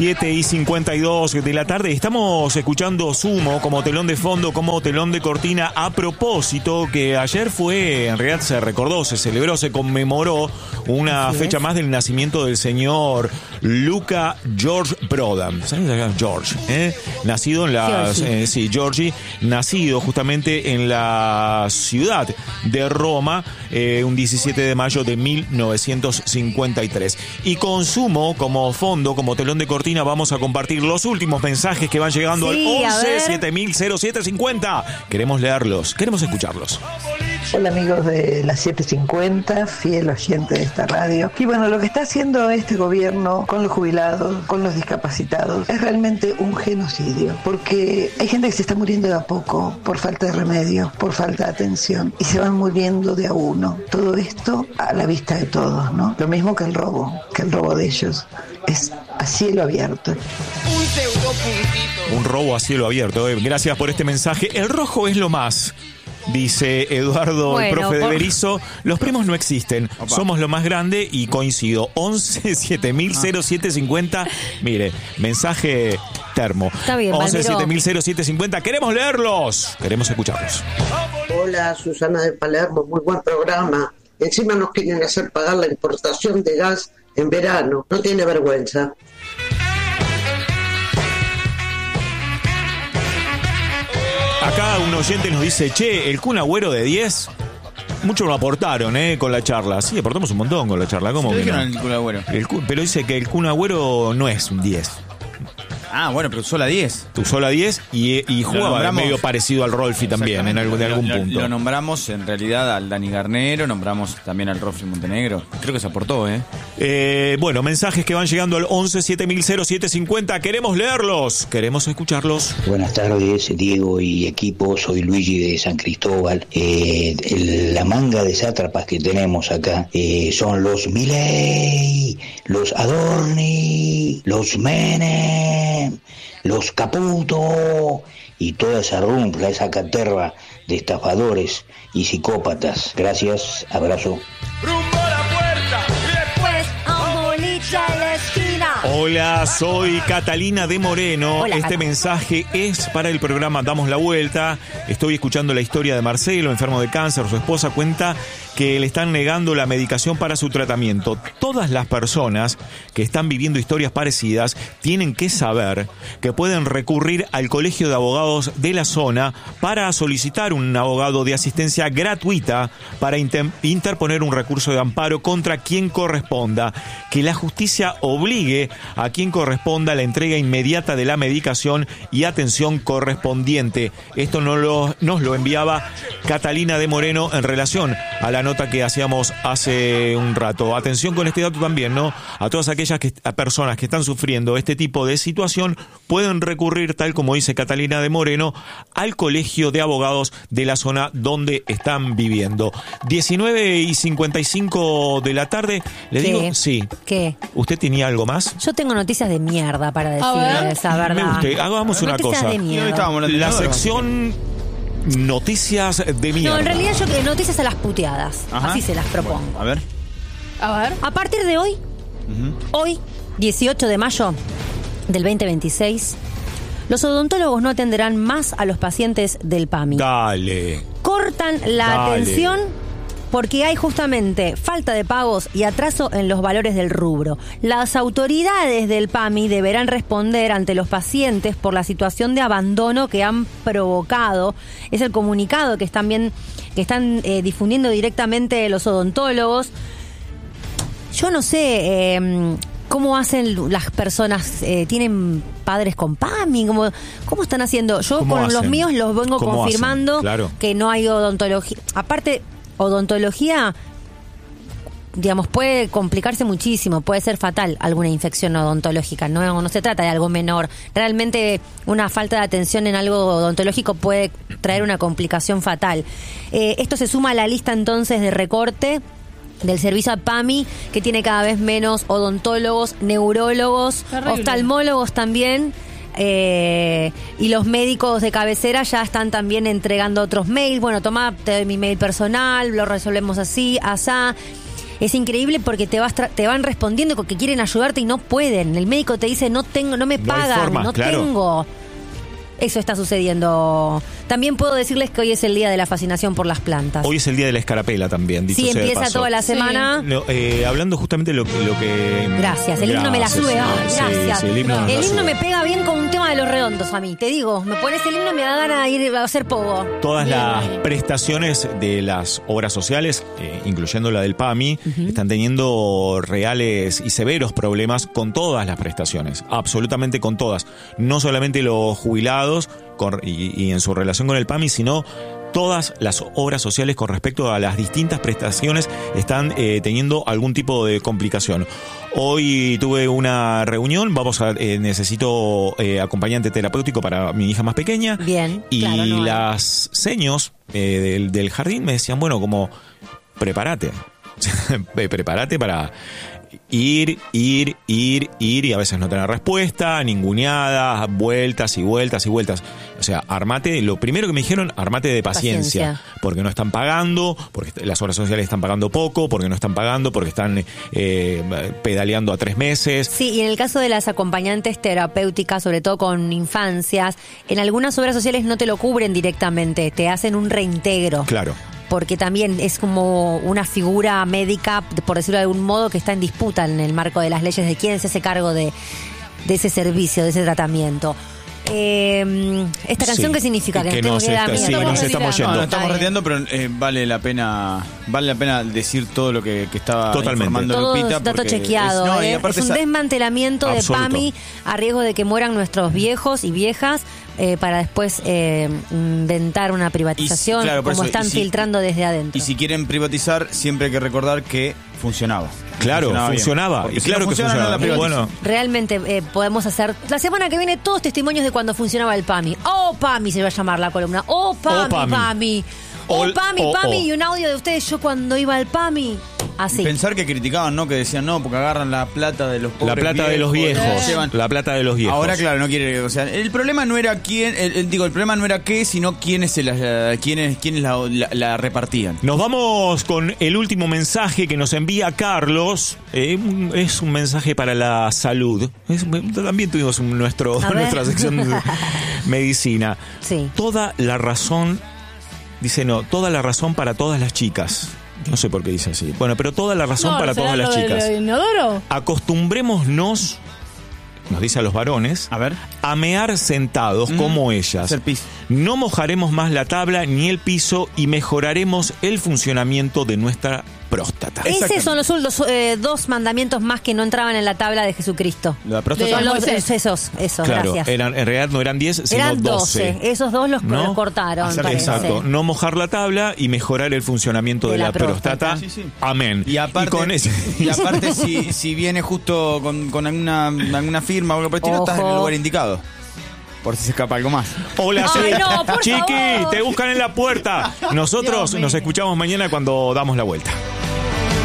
7:52 de la tarde. Estamos escuchando Sumo como telón de fondo, como telón de cortina. A propósito, que ayer fue, en realidad se recordó, se celebró, se conmemoró una fecha más del nacimiento del señor Luca George Prodan. ¿Sabes? George, nacido en la... Georgie, nacido justamente en la ciudad de Roma, un 17 de mayo de 1953. Y con Sumo como fondo, como telón de cortina, vamos a compartir los últimos mensajes que van llegando al 11-7000-0750. Queremos leerlos, queremos escucharlos. Hola amigos de las 750, fiel oyente de esta radio. Y bueno, lo que está haciendo este gobierno con los jubilados, con los discapacitados, es realmente un genocidio. Porque hay gente que se está muriendo de a poco por falta de remedio, por falta de atención. Y se van muriendo de a uno. Todo esto a la vista de todos, ¿no? Lo mismo que el robo de ellos. Es a cielo abierto. Un robo a cielo abierto. Gracias por este mensaje. El rojo es lo más. Dice Eduardo, el profe de Berizo. Los primos no existen. Somos lo más grande y coincido. 11-7000-0750. Mire, mensaje termo. Está bien, 11-7000-0750. Queremos leerlos. Queremos escucharlos. Hola, Susana de Palermo. Muy buen programa. Encima nos quieren hacer pagar la importación de gas en verano. No tiene vergüenza. Acá un oyente nos dice, che, el Kun Agüero de 10, muchos lo aportaron, con la charla. Sí, aportamos un montón con la charla. ¿Cómo que no? El Kun Agüero. Pero dice que el Kun Agüero no es un 10. Ah, bueno, pero usó la 10. Usó la 10 y jugaba medio parecido al Rolfi también, en algún punto. Lo nombramos en realidad al Dani Garnero, nombramos también al Rolfi Montenegro. Creo que se aportó, Bueno, mensajes que van llegando al 11-7000-0750. Queremos leerlos, queremos escucharlos. Buenas tardes, Diego y equipo. Soy Luigi de San Cristóbal. La manga de sátrapas que tenemos acá son los Milei, los Adorni, los Menem, los Caputo y toda esa rumpla, esa caterva de estafadores y psicópatas. Gracias, abrazo. Rumbo a la puerta y después a un boliche en la esquina. Hola, soy Catalina de Moreno. Hola, este mensaje es para el programa Damos la Vuelta. Estoy escuchando la historia de Marcelo, enfermo de cáncer. Su esposa cuenta que le están negando la medicación para su tratamiento. Todas las personas que están viviendo historias parecidas tienen que saber que pueden recurrir al Colegio de Abogados de la zona para solicitar un abogado de asistencia gratuita para interponer un recurso de amparo contra quien corresponda. Que la justicia obligue a quien corresponda la entrega inmediata de la medicación y atención correspondiente. Esto nos lo enviaba Catalina de Moreno en relación a la nota que hacíamos hace un rato. Atención con este dato también, ¿no? A todas aquellas personas que están sufriendo este tipo de situación pueden recurrir, tal como dice Catalina de Moreno, al Colegio de Abogados de la zona donde están viviendo. 19:55 de la tarde. ¿Le digo? Sí. ¿Qué? ¿Usted tenía algo más? Yo tengo noticias de mierda para decir esa verdad. Hagamos una cosa. La sección noticias de mierda. No, en realidad yo noticias a las puteadas. Ajá. Así se las propongo. A ver. A partir de hoy, hoy, 18 de mayo del 2026, los odontólogos no atenderán más a los pacientes del PAMI. Dale. Cortan la atención porque hay justamente falta de pagos y atraso en los valores del rubro. Las autoridades del PAMI deberán responder ante los pacientes por la situación de abandono que han provocado. Es el comunicado que están difundiendo directamente los odontólogos. Yo no sé cómo hacen las personas, tienen padres con PAMI, ¿cómo están haciendo? Yo con los míos los vengo confirmando que no hay odontología. Aparte, odontología, digamos, puede complicarse muchísimo, puede ser fatal alguna infección odontológica, no se trata de algo menor. Realmente una falta de atención en algo odontológico puede traer una complicación fatal. Esto se suma a la lista entonces de recorte del servicio a PAMI, que tiene cada vez menos odontólogos, neurólogos, oftalmólogos también. Y los médicos de cabecera ya están también entregando otros mails. Bueno, toma, te doy mi mail personal, lo resolvemos así, asá. es increíble porque te van respondiendo con que quieren ayudarte y no pueden. El médico te dice, no me pagan, no tengo. Eso está sucediendo. También puedo decirles que hoy es el día de la fascinación por las plantas. Hoy es el día de la escarapela también, dicho sea de empieza paso. toda la semana. No, hablando justamente lo que... Gracias, el himno me la sube. Gracias. Sí, el himno me pega bien con un tema de los redondos a mí. Te digo, me pones el himno y me da ganas de ir a hacer pogo. Todas las prestaciones de las obras sociales, incluyendo la del PAMI, están teniendo reales y severos problemas con todas las prestaciones. Absolutamente con todas. No solamente los jubilados y en su relación con el PAMI, sino todas las obras sociales con respecto a las distintas prestaciones están teniendo algún tipo de complicación. Hoy tuve una reunión, necesito acompañante terapéutico para mi hija más pequeña. Bien. Y claro, las seños del jardín me decían, bueno, como prepárate para ir y a veces no tener respuesta, ninguneadas, vueltas y vueltas y vueltas. O sea, lo primero que me dijeron, armate de paciencia. Porque no están pagando, porque las obras sociales están pagando poco, porque no están pagando, porque están pedaleando a 3 meses. Sí, y en el caso de las acompañantes terapéuticas, sobre todo con infancias, en algunas obras sociales no te lo cubren directamente, te hacen un reintegro. Claro. Porque también es como una figura médica, por decirlo de algún modo, que está en disputa en el marco de las leyes de quién se hace cargo de ese servicio, de ese tratamiento. Esta canción, ¿qué significa? Que nos estamos yendo. No, estamos retirando, pero vale la pena decir todo lo que estaba informando Lupita. Todo dato chequeado. Es un desmantelamiento absoluto. de PAMI a riesgo de que mueran nuestros viejos y viejas para después inventar una privatización, como están filtrando desde adentro. Y si quieren privatizar, siempre hay que recordar que funcionaba. Claro, funcionaba. Y claro que funcionaba. Bueno. Realmente podemos hacer la semana que viene todos testimonios de cuando funcionaba el PAMI. Oh, PAMI se va a llamar la columna. Oh, PAMI. PAMI, y un audio de ustedes. Yo cuando iba al PAMI, así. Pensar que criticaban, ¿no? Que decían, no, porque agarran la plata de los pobres. La plata de los viejos. La plata de los viejos. Ahora, claro, no quiere. O sea, el problema no era quién. El problema no era qué, sino quiénes la repartían. Nos vamos con el último mensaje que nos envía Carlos. Es un mensaje para la salud. También tuvimos nuestra sección de medicina. Sí. Toda la razón para todas las chicas. No sé por qué dice así. Bueno, pero toda la razón para todas las chicas. Acostumbrémonos, nos dice a los varones, a mear sentados como ellas. No mojaremos más la tabla ni el piso y mejoraremos el funcionamiento de nuestra próstata. Esos son los 2 mandamientos más que no entraban en la tabla de Jesucristo. La próstata. Esos, claro, gracias. En realidad no eran 10, sino eran 12. Esos dos los cortaron. Exacto. No mojar la tabla y mejorar el funcionamiento de la próstata. Sí. Amén. Y aparte, si viene justo con alguna firma o algo por el estilo, estás en el lugar indicado. Por si se escapa algo más. Hola, Chiqui, te buscan en la puerta. Nosotros nos escuchamos mañana cuando damos la vuelta.